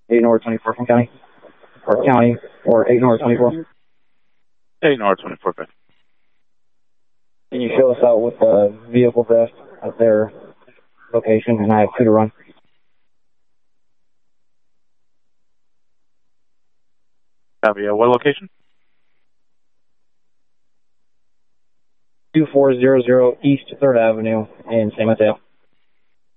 8 North 24 from county. Or county, or 8 North 24. 8 North 24, okay. Can you show us out with the vehicle theft at their location? And I have 2 to run. Copy. What location? 2400 East 3rd Avenue in San Mateo.